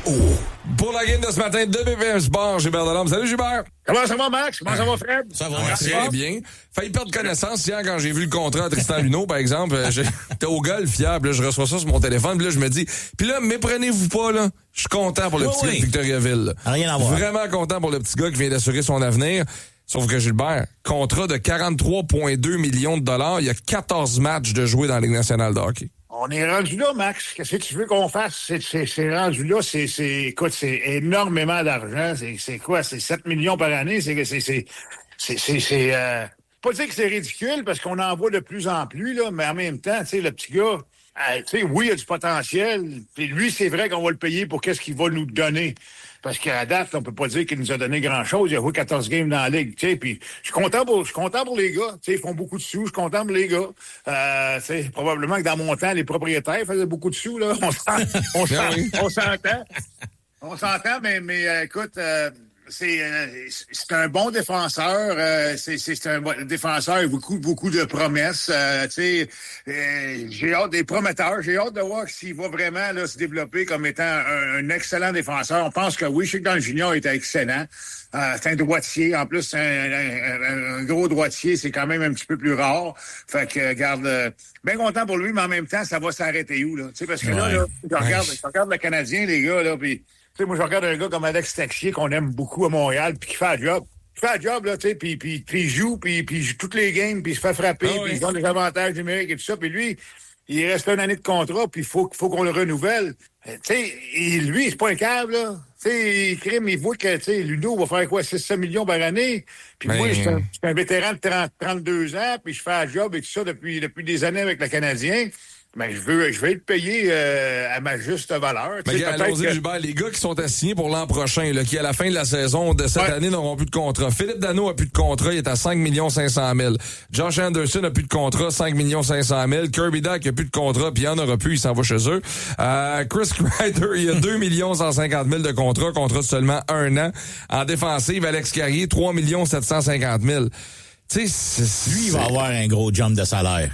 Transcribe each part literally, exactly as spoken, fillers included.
Oh. Pour la game de ce matin de B P M Sport, Gilbert Delorme. Salut Gilbert! Comment ça va, Max? Comment ça va, Fred? Ça va, merci. Très bien. Failli perdre connaissance hier quand j'ai vu le contrat à Tristan Luneau, par exemple. J'étais au golf hier, puis là, je reçois ça sur mon téléphone, puis là, je me dis, puis là, méprenez-vous pas, là. Je suis content pour le oui, petit oui. gars de Victoriaville. Là. Rien à voir. Vraiment content pour le petit gars qui vient d'assurer son avenir. Sauf que Gilbert, contrat de quarante-trois virgule deux millions de dollars, il y a quatorze matchs de jouer dans la Ligue nationale de hockey. On est rendu là, Max. Qu'est-ce que tu veux qu'on fasse? C'est, c'est, c'est rendu là, c'est, c'est, écoute, c'est énormément d'argent. C'est, c'est quoi? C'est sept millions par année. C'est, c'est, c'est, c'est, c'est, c'est euh, pas dire que c'est ridicule parce qu'on en voit de plus en plus, là, mais en même temps, tu sais, le petit gars, euh, tu sais, oui, il a du potentiel. Puis lui, c'est vrai qu'on va le payer pour qu'est-ce qu'il va nous donner. Parce qu'à date, on peut pas dire qu'il nous a donné grand-chose. Il a joué quatorze games dans la Ligue, tu sais. Puis je suis content pour, je suis content pour les gars. Tu sais, ils font beaucoup de sous. Je suis content pour les gars. Euh, tu sais, probablement que dans mon temps, les propriétaires faisaient beaucoup de sous, là. On s'entend. On s'entend. On s'entend. On s'entend, mais, mais euh, écoute, euh, c'est, euh, c'est un bon défenseur. Euh, c'est, c'est, c'est un bon défenseur avec beaucoup, beaucoup de promesses. Euh, tu sais, euh, j'ai hâte des prometteurs. J'ai hâte de voir s'il va vraiment là, se développer comme étant un, un excellent défenseur. On pense que oui, je sais que dans le junior, il était excellent. Euh, c'est un droitier. En plus, un, un, un, un gros droitier, c'est quand même un petit peu plus rare. Fait que, regarde, euh, bien content pour lui, mais en même temps, ça va s'arrêter où, là? Tu sais, parce que ouais. là, là, je regarde, je regarde le Canadien, les gars, là, puis tu sais, moi, je regarde un gars comme Alex Texier, qu'on aime beaucoup à Montréal, puis qui fait le job. Il fait le job, là, tu sais, puis, puis, puis il joue, puis, puis il joue toutes les games, puis il se fait frapper, ah, puis oui. il donne des avantages numériques et tout ça. Puis lui, il reste une année de contrat, puis il faut, faut qu'on le renouvelle. Tu sais, lui, c'est pas un câble, là. Tu sais, il crime, il voit que, tu sais, Luno va faire quoi, six sept millions par année. Puis ben... moi, je suis un, un vétéran de trente, trente-deux ans, puis je fais le job et tout ça depuis, depuis des années avec le Canadien. Mais je veux, je vais être payé euh, à ma juste valeur. Mais gars, allons-y, que... Gilbert, les gars qui sont assignés pour l'an prochain, là, qui à la fin de la saison de cette ouais. année n'auront plus de contrat. Philippe Danault a plus de contrat, il est à cinq millions cinq cent mille. Josh Anderson a plus de contrat, cinq millions cinq cent mille. Kirby Dach a plus de contrat, puis il en aura plus, il s'en va chez eux. Euh, Chris Kreider, il a deux millions cent cinquante mille de contrat, contrat de seulement un an. En défensive, Alex Carrier, trois millions sept cent cinquante mille. Tu sais, lui, il va avoir un gros jump de salaire.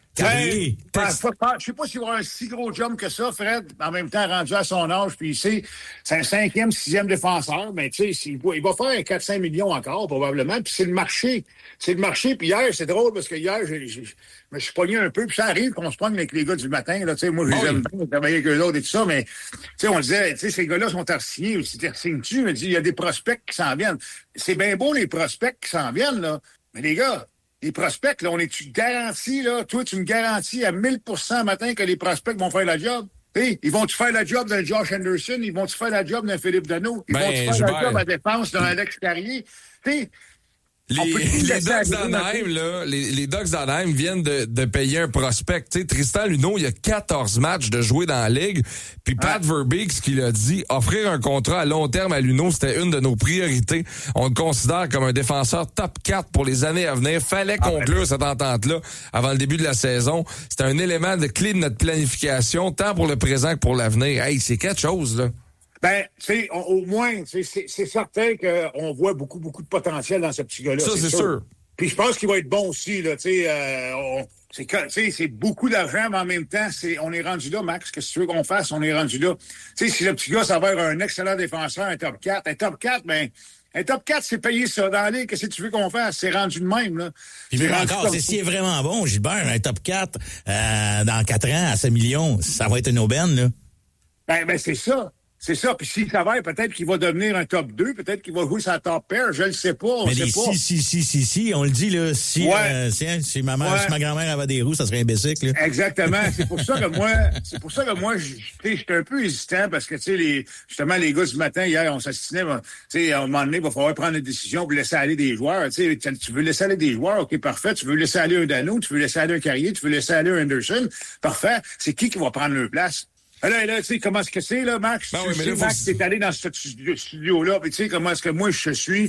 Ben, ben, je sais pas s'il va avoir un si gros jump que ça, Fred, en même temps rendu à son âge, puis c'est, c'est un cinquième, sixième défenseur, mais tu sais, il va, il va faire quatre cinq millions encore, probablement, puis c'est le marché. C'est le marché, puis hier, c'est drôle, parce que hier, j'ai, j'ai, je me suis pogné un peu, puis ça arrive qu'on se pogne avec les gars du matin, là, tu sais, moi, je les aime bien, travailler avec eux autres et tout ça, mais, tu sais, on disait, tu sais, ces gars-là sont arsignés, aussi, tu signes-tu, mais il y a des prospects qui s'en viennent. C'est bien beau, les prospects qui s'en viennent, là, mais les gars, les prospects, là, on est-tu garanti, là? Toi, tu me garantis à mille pour cent matin que les prospects vont faire la job? Hey, ils vont-tu faire la job d'un Josh Anderson? Ils vont-tu faire la job d'un Philippe Danault? Ils ben, vont-tu faire la job à défense d'un Alex Carrier? T'sais, Les, les Ducks d'Anaheim, là, les, les Ducks d'Anaheim viennent de, de payer un prospect. Tu sais, Tristan Luneau, il y a quatorze matchs de jouer dans la Ligue. Puis Pat ouais. Verbeek, ce qu'il a dit, offrir un contrat à long terme à Luneau, c'était une de nos priorités. On le considère comme un défenseur top quatre pour les années à venir. Fallait conclure ah, ben. cette entente-là avant le début de la saison. C'était un élément de clé de notre planification, tant pour le présent que pour l'avenir. Hey, c'est quelque chose, là. Ben, tu sais, au moins, c'est, c'est certain qu'on voit beaucoup, beaucoup de potentiel dans ce petit gars-là. Ça, c'est, c'est sûr. sûr. Puis je pense qu'il va être bon aussi, là, tu sais, euh, c'est, c'est beaucoup d'argent, mais en même temps, c'est, on est rendu là, Max, qu'est-ce que tu veux qu'on fasse? On est rendu là. Tu sais, si le petit gars s'avère un excellent défenseur, un top quatre, un top quatre, ben, un top quatre, c'est payé ça dans l'année. Qu'est-ce que tu veux qu'on fasse? C'est rendu de même, là. Puis même encore, comme... c'est s'il est vraiment bon, Gilbert, un top quatre, euh, dans quatre ans, à cinq millions, ça va être une aubaine, là. Ben, ben, c'est ça. C'est ça. Puis s'il s'avère, peut-être qu'il va devenir un top deux, peut-être qu'il va jouer sa top pair, je le sais pas, on mais sait les pas. Si, si, si, si, si, on le dit, là, si, ouais. euh, si, hein, si ma mère, ouais. si ma grand-mère avait des roues, ça serait un bicycle, là. Exactement. C'est pour ça que moi, c'est pour ça que moi, j'étais un peu hésitant parce que, tu sais, les, justement, les gars du matin, hier, on s'assistait, tu sais, à un moment donné, il va falloir prendre une décision pour laisser aller des joueurs. Tu sais, tu veux laisser aller des joueurs, OK, parfait. Tu veux laisser aller un Danault, tu veux laisser aller un Carrier, tu veux laisser aller un Anderson. Parfait. C'est qui qui va prendre leur place? Là, là, tu sais, comment est-ce que c'est, là, Max? Ben tu oui, sais, mais là, Max, faut... t'es allé dans ce studio-là, puis tu sais, comment est-ce que moi, je suis.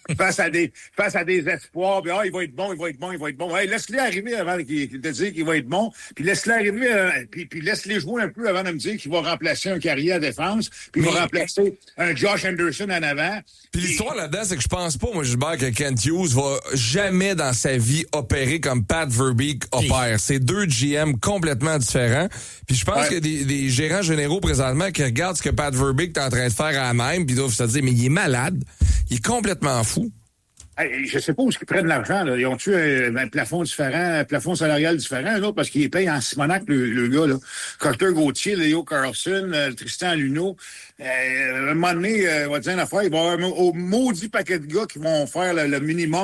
face à des face à des espoirs, puis ah, il va être bon, il va être bon, il va être bon. Hey, laisse-les arriver avant qu'il de dire qu'il va être bon, puis laisse-les arriver, euh, puis, puis laisse-les jouer un peu avant de me dire qu'il va remplacer un carrière à défense, puis il va remplacer un Josh Anderson en avant. Puis l'histoire là-dedans, c'est que je pense pas, moi, Gilbert, que Kent Hughes va jamais dans sa vie opérer comme Pat Verbeek opère. C'est deux G M complètement différents. Puis je pense ouais. qu'il y a des, des gérants généraux présentement qui regardent ce que Pat Verbeek est en train de faire à même, puis ils doivent se dire, mais il est malade. Il est complètement fou. Hey, je sais pas où ils prennent l'argent. Là. Ils ont-tu un, un plafond différent, un plafond salarial différent, là, parce qu'ils payent en Simonac, le, le gars, là. Carter Gauthier, Léo Carlson, euh, Tristan Luneau. Euh, à un moment donné, euh, on va dire une affaire, il va y avoir un maudit paquet de gars qui vont faire le, le minimum